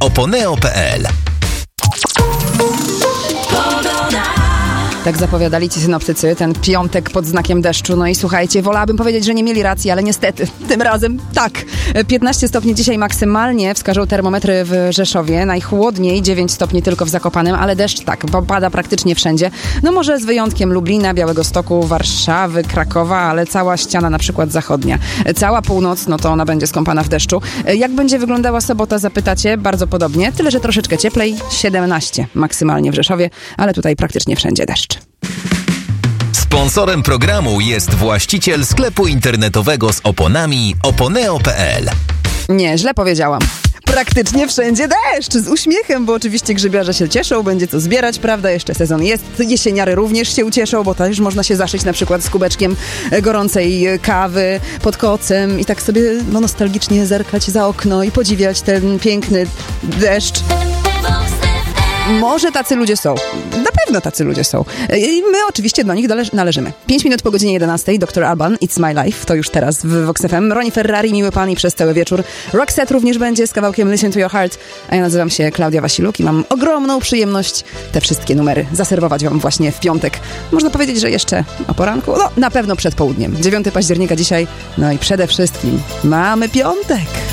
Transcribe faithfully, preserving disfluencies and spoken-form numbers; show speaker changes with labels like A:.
A: oponeo kropka pe el.
B: Tak zapowiadali ci synoptycy, ten piątek pod znakiem deszczu. No i słuchajcie, wolałabym powiedzieć, że nie mieli racji, ale niestety, tym razem tak. piętnaście stopni dzisiaj maksymalnie wskażą termometry w Rzeszowie. Najchłodniej dziewięć stopni tylko w Zakopanem, ale deszcz tak, pada praktycznie wszędzie. No może z wyjątkiem Lublina, Białegostoku, Warszawy, Krakowa, ale cała ściana na przykład zachodnia. Cała północ, no to ona będzie skąpana w deszczu. Jak będzie wyglądała sobota, zapytacie? Bardzo podobnie, tyle że troszeczkę cieplej, siedemnaście maksymalnie w Rzeszowie, ale tutaj praktycznie wszędzie deszcz.
A: Sponsorem programu jest właściciel sklepu internetowego z oponami oponeo kropka pe el.
B: Nie, źle powiedziałam. Praktycznie wszędzie deszcz, z uśmiechem, bo oczywiście grzybiarze się cieszą, będzie co zbierać, prawda, jeszcze sezon jest, jesieniary również się ucieszą, bo też można się zaszyć na przykład z kubeczkiem gorącej kawy pod kocem i tak sobie no, nostalgicznie zerkać za okno i podziwiać ten piękny deszcz. Może tacy ludzie są. Na pewno tacy ludzie są. I my oczywiście do nich należ- należymy. Pięć minut po godzinie jedenastej. doktor Alban, It's My Life. To już teraz w Vox F M. Ronnie Ferrari, miły pan i przez cały wieczór. Roxette również będzie z kawałkiem Listen to Your Heart. A ja nazywam się Klaudia Wasiluk i mam ogromną przyjemność te wszystkie numery zaserwować wam właśnie w piątek. Można powiedzieć, że jeszcze o poranku. No, na pewno przed południem. dziewiątego października dzisiaj. No i przede wszystkim mamy piątek.